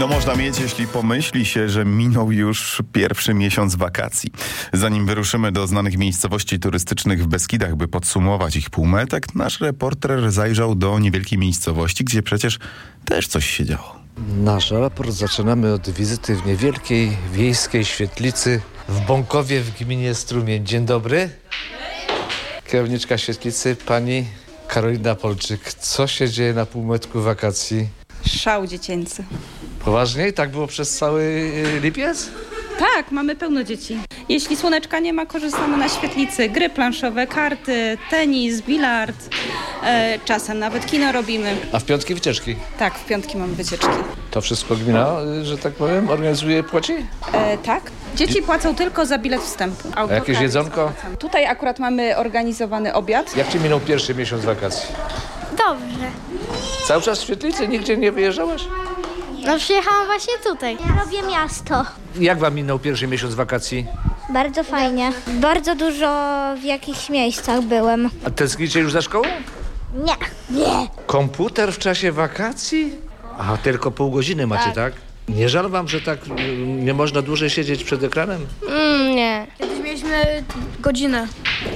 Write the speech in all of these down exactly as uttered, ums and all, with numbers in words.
No można mieć, jeśli pomyśli się, że minął już pierwszy miesiąc wakacji. Zanim wyruszymy do znanych miejscowości turystycznych w Beskidach, by podsumować ich półmetek, nasz reporter zajrzał do niewielkiej miejscowości, gdzie przecież też coś się działo. Nasz raport zaczynamy od wizyty w niewielkiej wiejskiej świetlicy w Bąkowie w gminie Strumień. Dzień dobry. Kierowniczka świetlicy, pani Karolina Polczyk. Co się dzieje na półmetku wakacji? Szał dziecięcy. Poważnie? I tak było przez cały y, lipiec? Tak, mamy pełno dzieci. Jeśli słoneczka nie ma, korzystamy na świetlicy. Gry planszowe, karty, tenis, bilard. E, czasem nawet kino robimy. A w piątki wycieczki? Tak, w piątki mamy wycieczki. To wszystko gmina, y, że tak powiem, organizuje, płaci? E, tak. Dzieci płacą tylko za bilet wstępu. A jakieś jedzonko? Tutaj akurat mamy organizowany obiad. Jak ci minął pierwszy miesiąc wakacji? Dobrze. Cały czas w świetlicy? Nigdzie nie wyjeżdżałaś? No przyjechałam właśnie tutaj. Ja robię miasto. Jak wam minął pierwszy miesiąc wakacji? Bardzo fajnie. Bardzo dużo w jakichś miejscach byłem. A tęsknicie już za szkołą? Nie. Nie. Komputer w czasie wakacji? Aha, tylko pół godziny macie, tak? tak? Nie żal wam, że tak y, nie można dłużej siedzieć przed ekranem? Mm, nie. Kiedyś mieliśmy godzinę.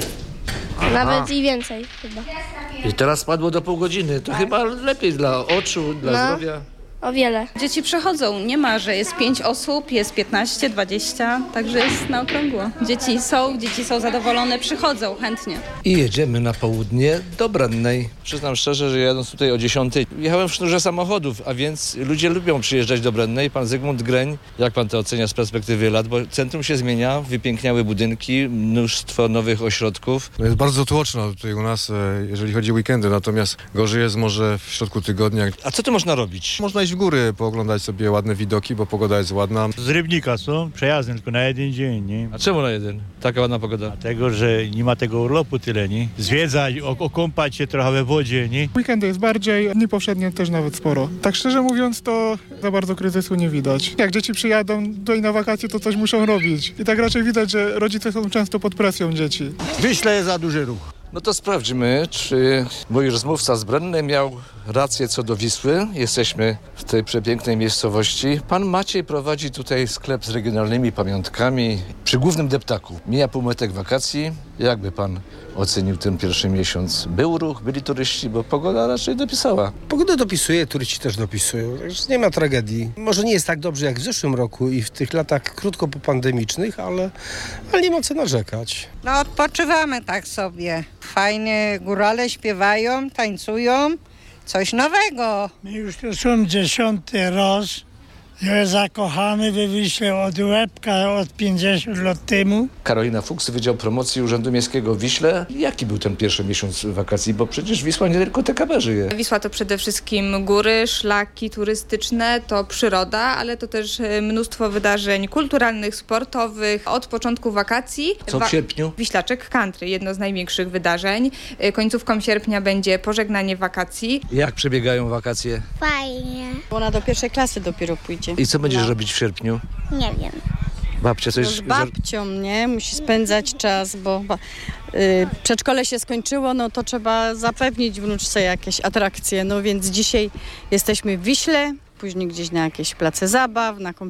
Nawet i więcej chyba. I teraz spadło do pół godziny. To chyba lepiej dla oczu, dla No. zdrowia. O wiele. Dzieci przechodzą. Nie ma, że jest pięć osób, jest piętnaście, dwadzieścia, także jest na okrągło. Dzieci są, dzieci są zadowolone, przychodzą chętnie. I jedziemy na południe do Brennej. Przyznam szczerze, że jadąc tutaj o dziesiątej, jechałem w sznurze samochodów, a więc ludzie lubią przyjeżdżać do Brennej. Pan Zygmunt Greń, jak pan to ocenia z perspektywy lat? Bo centrum się zmienia, wypiękniały budynki, mnóstwo nowych ośrodków. No jest bardzo tłoczno tutaj u nas, e, jeżeli chodzi o weekendy, natomiast gorzej jest może w środku tygodnia. A co tu można robić? Można iść w góry, pooglądać sobie ładne widoki, bo pogoda jest ładna. Z Rybnika są przejazdem tylko na jeden dzień, nie? A czemu na jeden? Taka ładna pogoda. Dlatego, że nie ma tego urlopu tyle, nie? Zwiedzać, o- okąpać się trochę we wodzie, nie? Weekendy jest bardziej, dni powszednie też nawet sporo. Tak szczerze mówiąc, to za bardzo kryzysu nie widać. Jak dzieci przyjadą tutaj na wakacje, to coś muszą robić. I tak raczej widać, że rodzice są często pod presją dzieci. Wyśle jest za duży ruch. No to sprawdźmy, czy mój rozmówca z Brennej miał rację co do Wisły. Jesteśmy w tej przepięknej miejscowości. Pan Maciej prowadzi tutaj sklep z regionalnymi pamiątkami przy Głównym Deptaku. Mija półmetek wakacji. Jakby pan ocenił ten pierwszy miesiąc? Był ruch, byli turyści, bo pogoda raczej dopisała. Pogoda dopisuje, turyści też dopisują, także nie ma tragedii. Może nie jest tak dobrze jak w zeszłym roku i w tych latach krótko popandemicznych, ale, ale nie ma co narzekać. No odpoczywamy tak sobie. Fajnie górale śpiewają, tańcują. Coś nowego. My już to są dziesiąty raz. Ja zakochany we Wiśle od łebka od pięćdziesiąt lat temu. Karolina Fuchs, Wydział Promocji Urzędu Miejskiego w Wiśle. Jaki był ten pierwszy miesiąc wakacji? Bo przecież Wisła nie tylko T K B żyje. Wisła to przede wszystkim góry, szlaki turystyczne, to przyroda, ale to też mnóstwo wydarzeń kulturalnych, sportowych. Od początku wakacji... Co w sierpniu? Wiślaczek Country, jedno z największych wydarzeń. Końcówką sierpnia będzie pożegnanie wakacji. Jak przebiegają wakacje? Fajnie. Ona do pierwszej klasy dopiero pójdzie. I co będziesz No. robić w sierpniu? Nie wiem. Babcia coś... No z babcią, nie? Musi spędzać czas, bo y, przedszkole się skończyło, no to trzeba zapewnić wnuczce jakieś atrakcje. No więc dzisiaj jesteśmy w Wiśle, później gdzieś na jakieś place zabaw, na